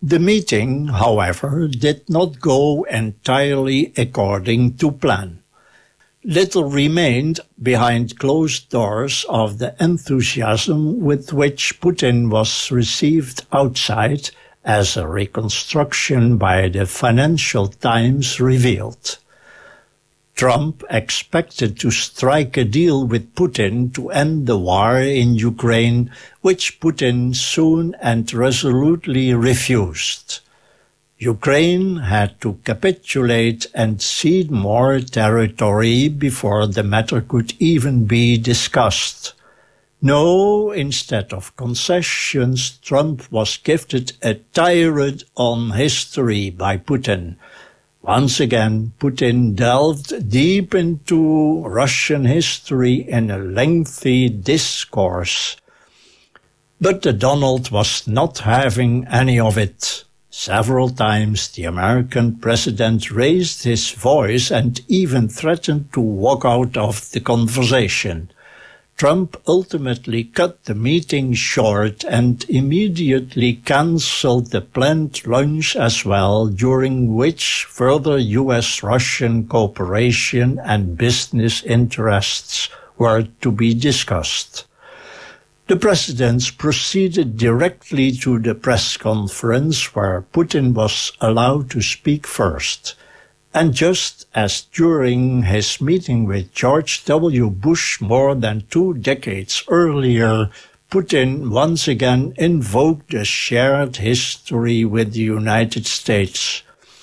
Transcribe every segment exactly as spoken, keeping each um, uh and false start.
The meeting, however, did not go entirely according to plan. Little remained behind closed doors of the enthusiasm with which Putin was received outside, as a reconstruction by the Financial Times revealed. Trump expected to strike a deal with Putin to end the war in Ukraine, which Putin soon and resolutely refused. Ukraine had to capitulate and cede more territory before the matter could even be discussed. No, instead of concessions, Trump was gifted a tirade on history by Putin. Once again, Putin delved deep into Russian history in a lengthy discourse. But the Donald was not having any of it. Several times the American president raised his voice and even threatened to walk out of the conversation. Trump ultimately cut the meeting short and immediately cancelled the planned lunch as well, during which further U S-Russian cooperation and business interests were to be discussed. The presidents proceeded directly to the press conference where Putin was allowed to speak first. And just as during his meeting with George W. Bush more than two decades earlier, Putin once again invoked a shared history with the United States.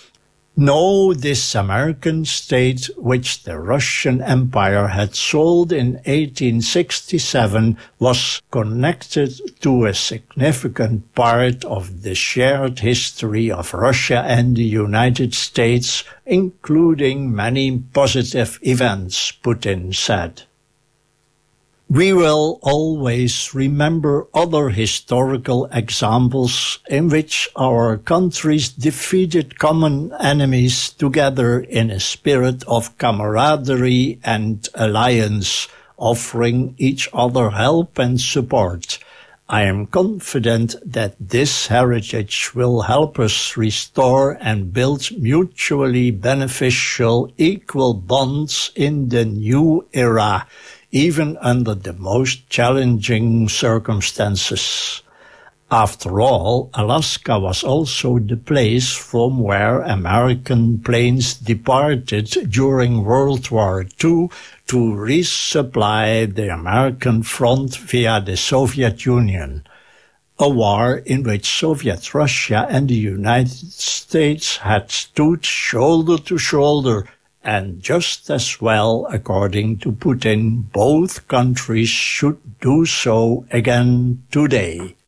No, this American state, which the Russian Empire had sold in eighteen sixty-seven, was connected to a significant part of the shared history of Russia and the United States, including many positive events, Putin said. We will always remember other historical examples in which our countries defeated common enemies together in a spirit of camaraderie and alliance, offering each other help and support. I am confident that this heritage will help us restore and build mutually beneficial, equal bonds in the new era, even under the most challenging circumstances. After all, Alaska was also the place from where American planes departed during World War Two to resupply the American front via the Soviet Union, a war in which Soviet Russia and the United States had stood shoulder to shoulder. And just as well, according to Putin, both countries should do so again today.